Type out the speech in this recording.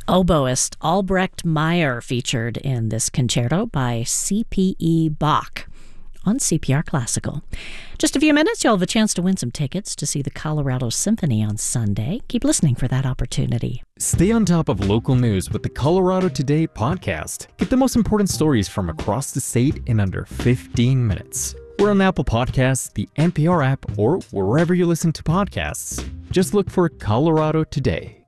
Oboist Albrecht Meyer featured in this concerto by C.P.E. Bach on CPR Classical. Just a few minutes, you'll have a chance to win some tickets to see the Colorado Symphony on Sunday. Keep listening for that opportunity. Stay on top of local news with the Colorado Today podcast. Get the most important stories from across the state in under 15 minutes. We're on Apple Podcasts, the NPR app, or wherever you listen to podcasts. Just look for Colorado Today.